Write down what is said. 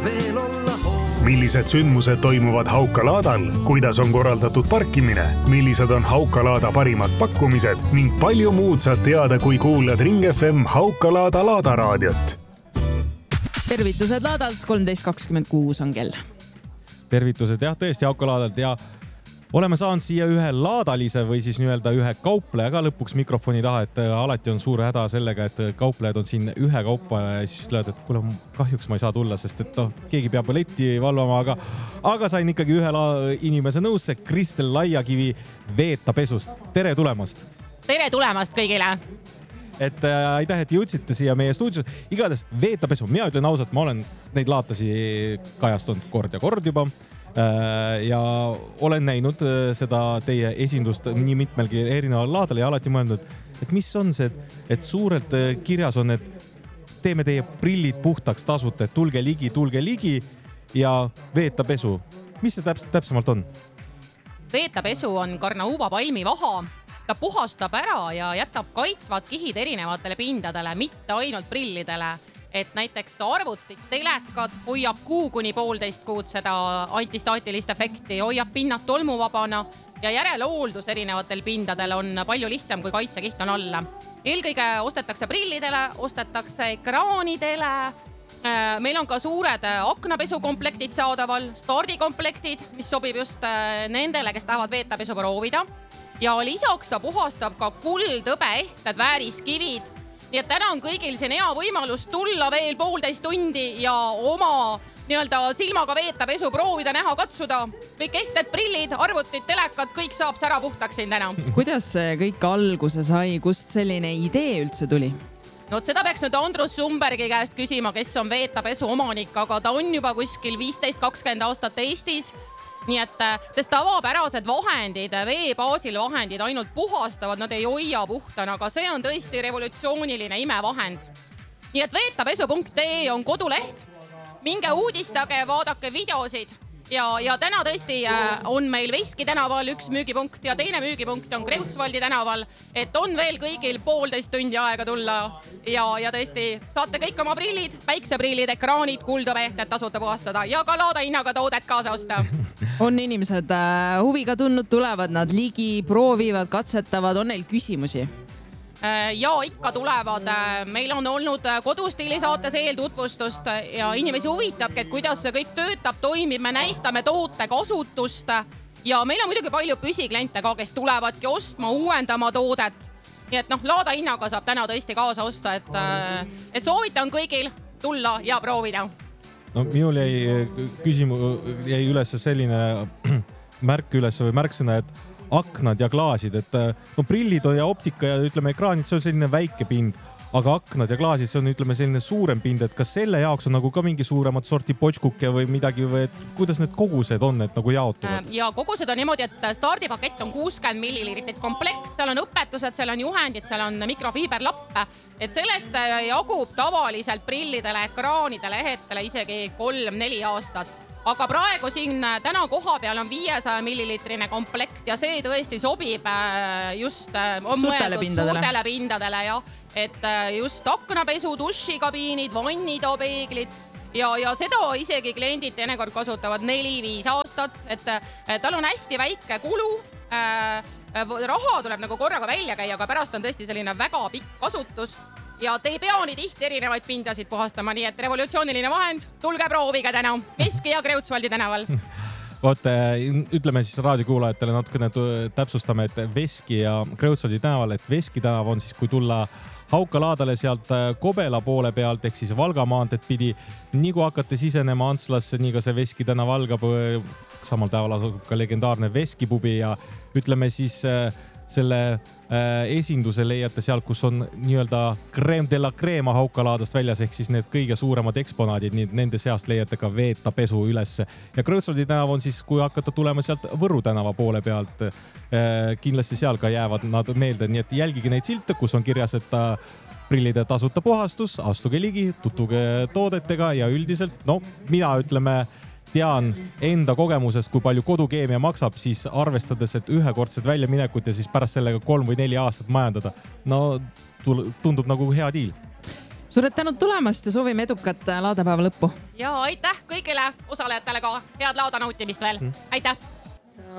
veel olla hoog. Millised sündmused toimuvad Haukalaadal, kuidas on korraldatud parkimine, millised on Haukalaada parimad pakkumised ning palju muud saad teada, kui kuulad Ring FM Haukalaada laadaraadiot. Tervitused laadalt, 13.26 on kell. Tervitused jah, tõesti Haukalaadalt ja oleme saanud siia ühe laadalise või siis nii-öelda ühe kaupleja ka lõpuks mikrofoni taha, et alati on suur häda sellega, et kauplejad on siin ühe kaupa ja siis ütlevad, et kuule, kahjuks ma ei saa tulla, sest et keegi peab letti valvama, aga sain ikkagi ühe inimese nõusse, Kristel Laiakivi Veetapesust. Tere tulemast! Tere tulemast kõigile! Et aitäh, et jõudsite siia meie stuudios. Igatahes Veetapesu, mina ütlen ausalt, ma olen neid laatasi kajastunud kord ja kord juba. Ja olen näinud seda teie esindust nii mitmelgi erineval laadal ja alati mõelnud, et mis on see, et suurelt kirjas on, et teeme teie prillid puhtaks tasuta, et tulge ligi ja Veetapesu. Mis see täpsemalt on? Veetapesu on Carnauba palmivaha. Ta puhastab ära ja jätab kaitsvad kihid erinevatele pindadele, mitte ainult prillidele. Et näiteks arvutid, telekad hoiab kuu kuni 1,5 kuud seda antistaatilist efekti, hoiab pinnad tolmuvabana ja järelhooldus erinevatel pindadel on palju lihtsam, kui kaitsekiht on alla. Eelkõige ostetakse prillidele, ostetakse ekraanidele. Meil on ka suured aknapesukomplektid saadaval, stardikomplektid, mis sobib just nendele, kes tahavad Veetapesu proovida. Ja lisaks ta puhastab ka kuldõbe ehted, vääriskivid. Nii et täna on kõigil siin hea võimalus tulla veel 1,5 tundi ja oma silmaga Veetapesu proovida, näha, katsuda. Kõik ehted, prillid, arvutid, telekad, kõik saab sära puhtaks siin täna. Kuidas see kõik alguse sai, kust selline idee üldse tuli? No seda peaks nüüd Andrus Sumbergi käest küsima, kes on Veetapesu omanik, aga ta on juba kuskil 15-20 aastat Eestis. Nii et, sest tavapärased vahendid, veebaasil vahendid ainult puhastavad, nad ei hoia puhtana, aga see on tõesti revolutsiooniline imevahend. Nii et veetapesu.ee on koduleht, minge uudistage, vaadake videosid ja täna tõesti on meil Veski tänaval üks müügipunkt ja teine müügipunkt on Kreutzwaldi tänaval, et on veel kõigil 1,5 tundi aega tulla ja tõesti saate kõik oma prillid, päikseprillid, ekraanid, kuldõbeehted tasuta puhastada ja ka laadahinnaga toodet kaasa osta. On inimesed huviga tundnud, tulevad nad ligi, proovivad, katsetavad, on neil küsimusi? Ja ikka tulevad. Meil on olnud kodustiili saates eeltutvustust ja inimesi huvitabki, et kuidas see kõik töötab, toimib, me näitame toote kasutust ja meil on muidugi palju püsikliente ka, kes tulevadki ostma, uuendama toodet. Nii et laadahinnaga saab täna tõesti kaasa osta, et soovitan kõigil tulla ja proovida. No minul jäi üles selline märk üles või märksõna, et aknad ja klaasid, et prillid ja optika ja ütleme ekraanid, see on selline väike pind, aga aknad ja klaasid, see on ütleme selline suurem pind, et kas selle jaoks on nagu ka mingi suuremat sorti potškuke või midagi või kuidas need kogused on, et nagu jaotuvad? Ja kogused on niimoodi, et stardipakett on 60 milliliitrit komplekt, seal on õpetused, seal on juhendid, seal on mikrofiiberlappe, et sellest jagub tavaliselt prillidele, ekraanidele, ehetele isegi 3-4 aastat. Aga praegu siin täna koha peal on 500 milliliitrine komplekt ja see tõesti sobib just suurtele pindadele, et just aknapesu, dušikabiinid, vannitoapeeglid ja seda isegi kliendid teinekord kasutavad 4-5 aastat, et tal on hästi väike kulu, raha tuleb nagu korraga välja käia, aga pärast on tõesti selline väga pikk kasutus. Ja te ei pea nii tihti erinevaid pindasid puhastama, nii et revolutsiooniline vahend, tulge proovige täna Veski ja Kreutzwaldi tänaval. Ütleme siis raadiokuulajatele natukene täpsustame, et Veski ja Kreutzwaldi tänaval, et Veski tänav on siis, kui tulla Haukalaadale sealt Kobela poole pealt, ehk siis Valga maanteed pidi, nii kui hakkate sisenema Antslasse, nii ka see Veski tänav algab, samal tänaval asub ka legendaarne Veski pubi ja ütleme siis selle esinduse leiate seal, kus on nii-öelda crème de la crème Haukalaadast väljas, ehk siis need kõige suuremad eksponaadid, nende seast leiate ka Veetapesu ülesse. Ja Kreutzwaldi tänav on siis, kui hakata tulema sealt Võru tänava poole pealt, kindlasti seal ka jäävad nad meelde, nii et jälgige neid silte, kus on kirjas, et prillide tasuta puhastus, astuge ligi, tutvuge toodetega ja üldiselt, mina ütleme, tean enda kogemusest, kui palju kodukeemia maksab, siis arvestades, et ühekordsed väljaminekut ja siis pärast sellega 3 või 4 aastat majandada, tundub nagu hea diil. Suured tänud tulemast ja soovime edukat laadapäeva lõppu. Ja aitäh kõigile osalejatele ka. Head laada nautimist veel. Aitäh!